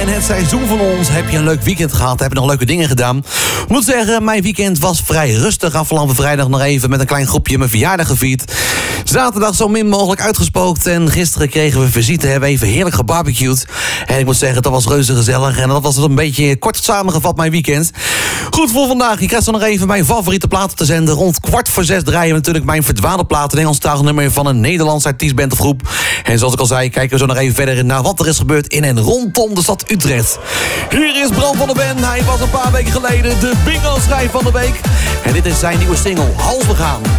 en het seizoen van ons. Heb je een leuk weekend gehad? Heb je nog leuke dingen gedaan? Ik moet zeggen, mijn weekend was vrij rustig. Afgelopen vrijdag nog even met een klein groepje mijn verjaardag gevierd. Zaterdag zo min mogelijk uitgespookt. En gisteren kregen we visite, hebben even heerlijk gebarbecued. En ik moet zeggen, dat was reuze gezellig. En dat was een beetje kort samengevat mijn weekend. Goed voor vandaag. Je krijgt zo nog even mijn favoriete platen te zenden. Rond 5:45 draaien we natuurlijk mijn verdwaalde platen. Een Engelstalig nummer van een Nederlandse artiestband of groep. En zoals ik al zei, kijken we zo nog even verder naar wat er is gebeurd in en rondom de stad Utrecht. Hier is Bram van der Ben. Hij was een paar weken geleden de bingo-schijf van de week. En dit is zijn nieuwe single, Hals begaan.